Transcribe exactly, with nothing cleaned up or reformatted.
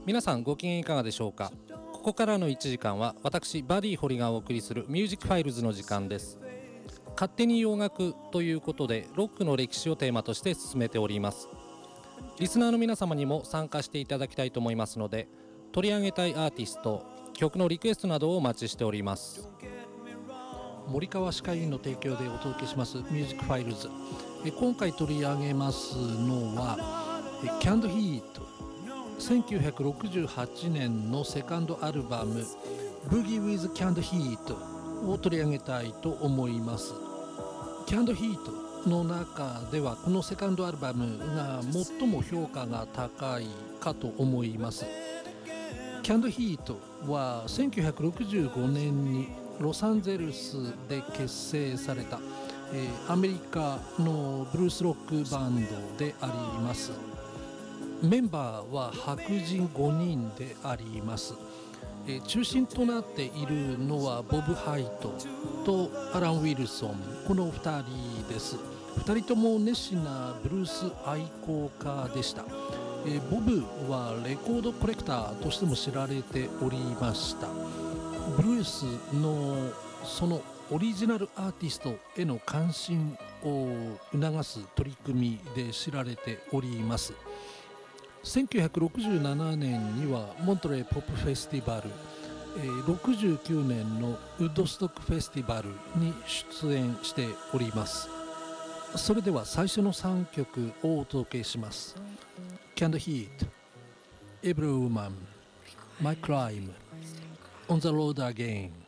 皆さんご機嫌いかがでしょうか。ここからのいちじかんは私バディ堀がお送りするミュージックファイルズの時間です。勝手に洋楽ということでロックの歴史をテーマとして進めております。リスナーの皆様にも参加していただきたいと思いますので、取り上げたいアーティスト、曲のリクエストなどをお待ちしております。 森川歯科医院の提供でお届けしますミュージックファイルズ。え今回取り上げますのはキャンドヒート、せんきゅうひゃくろくじゅうはちねんのセカンドアルバム Boogie with Canned Heat を取り上げたいと思います。キャンドヒートの中ではこのセカンドアルバムが最も評価が高いかと思います。キャンドヒートはせんきゅうひゃくろくじゅうごねんにロサンゼルスで結成された、えー、アメリカのブルースロックバンドであります。メンバーは白人ごにんであります。えー、中心となっているのはボブ・ハイトとアラン・ウィルソン、このふたりです。ふたりとも熱心なブルース愛好家でした。えー、ボブはレコードコレクターとしても知られておりました。ブルースのそのオリジナルアーティストへの関心を促す取り組みで知られております。せんきゅうひゃくろくじゅうななねんにはモントレーポップフェスティバル、ろくじゅうきゅうねんのウッドストックフェスティバルに出演しております。それでは最初のさんきょくをお届けします。 Canned Heat, Every Woman, My Crime, On the Road Again。